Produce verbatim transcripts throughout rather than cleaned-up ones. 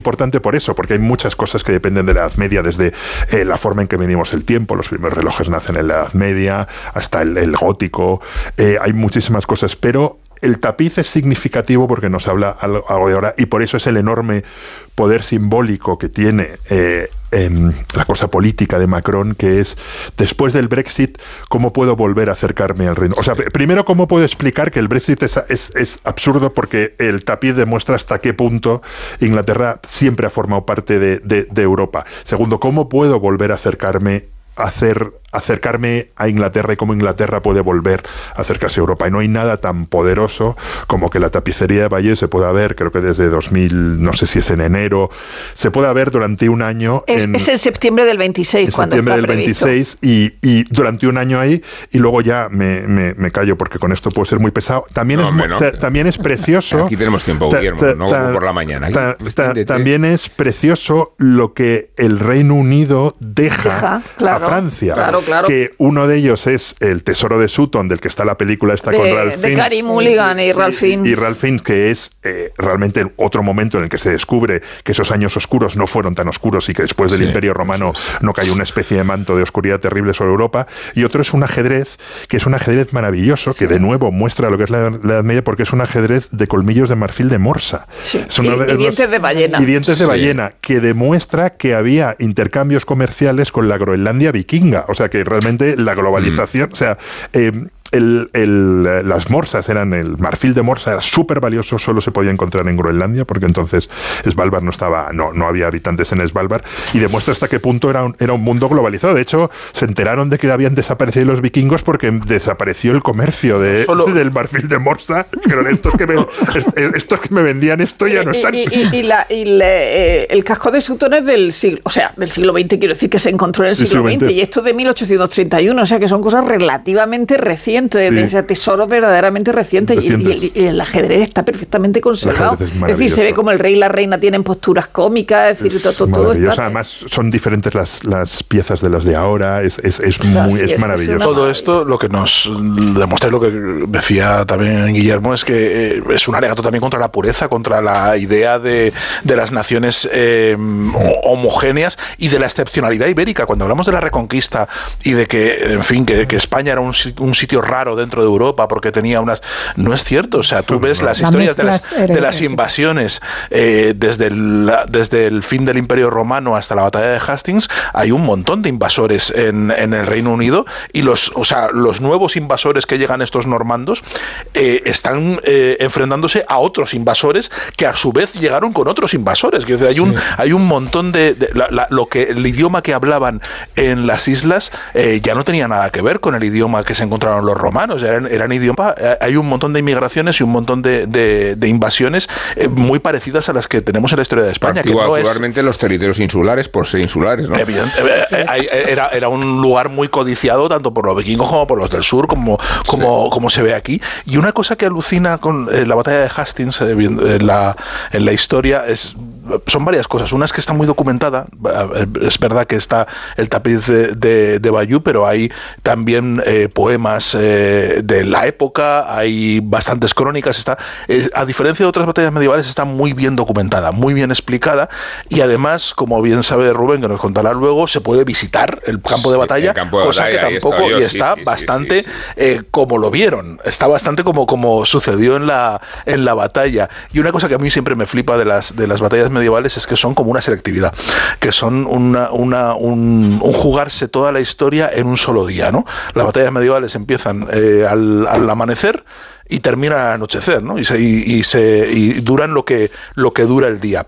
Importante por eso, porque hay muchas cosas que dependen de la Edad Media, desde eh, la forma en que medimos el tiempo, los primeros relojes nacen en la Edad Media, hasta el, el gótico, eh, hay muchísimas cosas, pero el tapiz es significativo porque nos habla algo, algo de ahora, y por eso es el enorme poder simbólico que tiene eh, eh, la cosa política de Macron, que es, después del Brexit, ¿cómo puedo volver a acercarme al reino? O sea, primero, ¿cómo puedo explicar que el Brexit es, es, es absurdo? Porque el tapiz demuestra hasta qué punto Inglaterra siempre ha formado parte de, de, de Europa. Segundo, ¿cómo puedo volver a acercarme hacer acercarme a Inglaterra y cómo Inglaterra puede volver a acercarse a Europa? Y no hay nada tan poderoso como que la tapicería de Bayeux se pueda ver, creo que desde dos mil, no sé si es en enero, se pueda ver durante un año. Es en, es en septiembre del veintiséis, en cuando septiembre está del veintiséis, y, y durante un año ahí, y luego ya me, me, me callo porque con esto puedo ser muy pesado. También, no, es, no. ta, también es precioso. Aquí tenemos tiempo, ta, Guillermo, ta, no ta, por la mañana. Aquí, ta, ta, también es precioso lo que el Reino Unido deja, deja claro, a Francia. Claro, claro. Que uno de ellos es El tesoro de Sutton, del que está la película esta de, con Ralph Fiennes. De Carey Mulligan y Ralph Fiennes. Y Ralph Fiennes, que es eh, realmente otro momento en el que se descubre que esos años oscuros no fueron tan oscuros y que después del sí, Imperio Romano sí, sí. no cayó una especie de manto de oscuridad terrible sobre Europa. Y otro es un ajedrez, que es un ajedrez maravilloso, que de nuevo muestra lo que es la, la Edad Media, porque es un ajedrez de colmillos de marfil de morsa. Sí. Y, y dientes de ballena. Y dientes de sí. ballena, que demuestra que había intercambios comerciales con la Groenlandia vikinga. O sea, que realmente la globalización, mm. o sea, eh, el, el, las morsas eran, el marfil de morsa era súper valioso, solo se podía encontrar en Groenlandia, porque entonces Svalbard no estaba, no, no había habitantes en Svalbard, y demuestra hasta qué punto era un, era un mundo globalizado. De hecho, se enteraron de que habían desaparecido los vikingos porque desapareció el comercio de, solo... del marfil de morsa, que eran estos que me, estos que me vendían esto ya no están. Y, y, y, la, y la, eh, el casco de Sutton es del siglo, o sea, del siglo veinte, quiero decir que se encontró en el siglo veinte, y esto de mil ochocientos treinta y uno, o sea que son cosas relativamente recientes. De, sí. de ese tesoro verdaderamente reciente, y, y, y el ajedrez está perfectamente conservado. Es, es decir, se ve como el rey y la reina tienen posturas cómicas, es decir, es todo, todo está... Además, son diferentes las, las piezas de las de ahora, es, es, es, muy, sí, es, es maravilloso. Es todo esto lo que nos demuestra, lo que decía también Guillermo, es que eh, es un alegato también contra la pureza, contra la idea de, de las naciones eh, homogéneas y de la excepcionalidad ibérica. Cuando hablamos de la Reconquista y de que, en fin, que, que España era un, un sitio raro dentro de Europa porque tenía unas... No es cierto, o sea, tú ves las historias de las, de las invasiones eh, desde, el, desde el fin del Imperio Romano hasta la batalla de Hastings, hay un montón de invasores en, en el Reino Unido, y los, o sea, los nuevos invasores que llegan, estos normandos, eh, están eh, enfrentándose a otros invasores que a su vez llegaron con otros invasores. Quiero decir, hay, sí. un, hay un montón de... de la, la, lo que el idioma que hablaban en las islas eh, ya no tenía nada que ver con el idioma que se encontraron los romanos. Eran, eran idiomas, hay un montón de inmigraciones y un montón de, de, de invasiones eh, muy parecidas a las que tenemos en la historia de España. Activa, que no actualmente es, los territorios insulares por ser insulares, ¿no? Evidente, era, era un lugar muy codiciado tanto por los vikingos como por los del sur, como, como, sí. como se ve aquí. Y una cosa que alucina con eh, la batalla de Hastings eh, en, la, en la historia es... Son varias cosas. Una es que está muy documentada. Es verdad que está el tapiz de, de, de Bayeux, pero hay también eh, poemas eh, de la época, hay bastantes crónicas. Está, eh, a diferencia de otras batallas medievales, está muy bien documentada, muy bien explicada, y además, como bien sabe Rubén, que nos contará luego, se puede visitar el campo de batalla, sí, campo de cosa batalla, que tampoco, yo, y está sí, sí, bastante sí, sí, sí. Eh, como lo vieron, está bastante como, como sucedió en la, en la batalla. Y una cosa que a mí siempre me flipa de las, de las batallas medievales es que son como una selectividad, que son una, una, un, un jugarse toda la historia en un solo día, ¿no? Las batallas medievales empiezan eh, al, al amanecer y terminan al anochecer, ¿no? Y se, y, y se y duran lo que, lo que dura el día.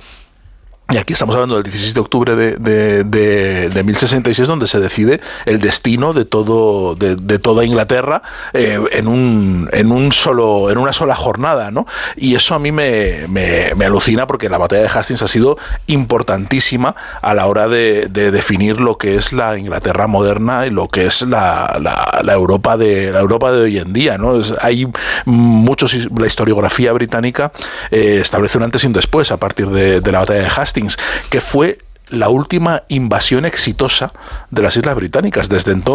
Y aquí estamos hablando del dieciséis de octubre de, de, de, de mil sesenta y seis, donde se decide el destino de todo de, de toda Inglaterra eh, en un en un solo en una sola jornada, ¿no? Y eso a mí me, me, me alucina, porque la batalla de Hastings ha sido importantísima a la hora de, de definir lo que es la Inglaterra moderna y lo que es la, la, la Europa de la Europa de hoy en día, ¿no? Es, hay muchos, la historiografía británica eh, establece un antes y un después a partir de, de la batalla de Hastings, que fue la última invasión exitosa de las Islas Británicas. Desde entonces